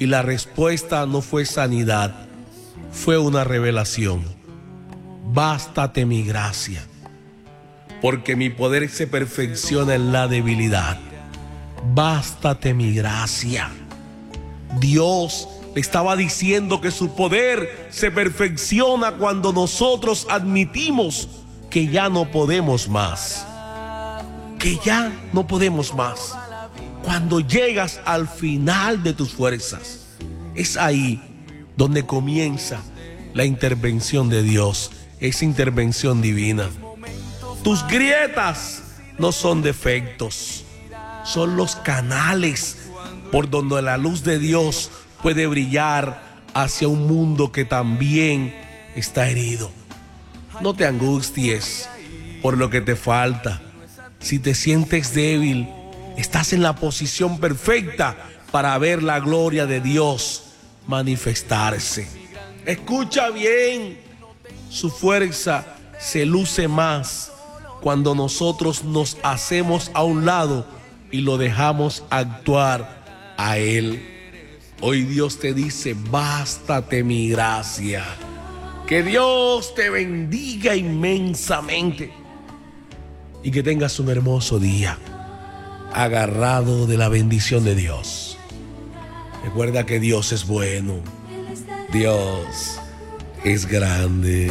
y la respuesta no fue sanidad, fue una revelación. Bástate mi gracia, porque mi poder se perfecciona en la debilidad. Bástate mi gracia. Dios le estaba diciendo que su poder se perfecciona cuando nosotros admitimos que ya no podemos más. Que ya no podemos más. Cuando llegas al final de tus fuerzas, es ahí donde comienza la intervención de Dios, esa intervención divina. Tus grietas no son defectos, son los canales por donde la luz de Dios puede brillar hacia un mundo que también está herido. No te angusties por lo que te falta. Si te sientes débil, estás en la posición perfecta para ver la gloria de Dios manifestarse. Escucha bien, su fuerza se luce más cuando nosotros nos hacemos a un lado y lo dejamos actuar a Él. Hoy Dios te dice: bástate mi gracia. Que Dios te bendiga inmensamente y que tengas un hermoso día agarrado de la bendición de Dios. Recuerda que Dios es bueno, Dios es grande.